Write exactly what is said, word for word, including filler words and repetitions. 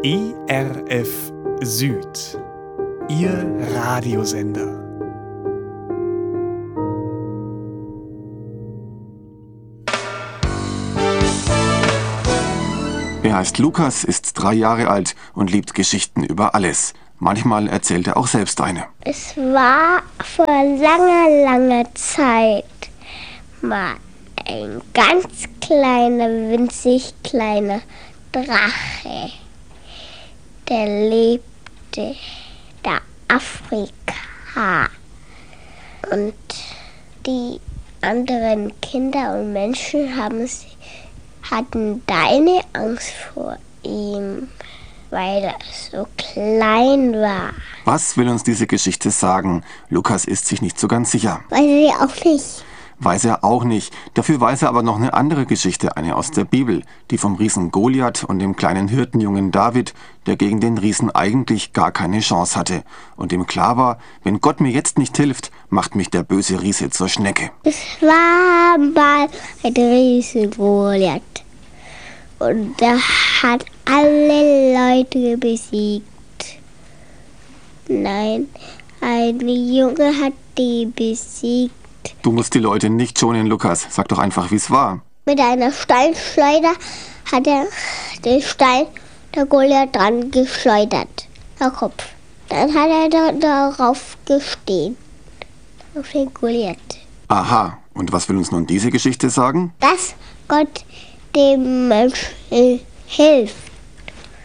E R F Süd, Ihr Radiosender. Er heißt Lukas, ist drei Jahre alt und liebt Geschichten über alles. Manchmal erzählt er auch selbst eine. Es war vor langer, langer Zeit mal ein ganz kleiner, winzig kleiner Drache. Der lebte in Afrika. Und die anderen Kinder und Menschen haben sie, hatten deine Angst vor ihm, weil er so klein war. Was will uns diese Geschichte sagen? Lukas ist sich nicht so ganz sicher. Weiß ich auch nicht. Weiß er auch nicht. Dafür weiß er aber noch eine andere Geschichte, eine aus der Bibel, die vom Riesen Goliath und dem kleinen Hirtenjungen David, der gegen den Riesen eigentlich gar keine Chance hatte und dem klar war, wenn Gott mir jetzt nicht hilft, macht mich der böse Riese zur Schnecke. Es war mal ein Riese Goliath und er hat alle Leute besiegt. Nein, ein Junge hat die besiegt. Du musst die Leute nicht schonen, Lukas. Sag doch einfach, wie es war. Mit einer Steinschleuder hat er den Stein der Goliath dran geschleudert. Der Kopf. Dann hat er da, darauf gestehen. Auf den Goliath. Aha. Und was will uns nun diese Geschichte sagen? Dass Gott dem Menschen hilft.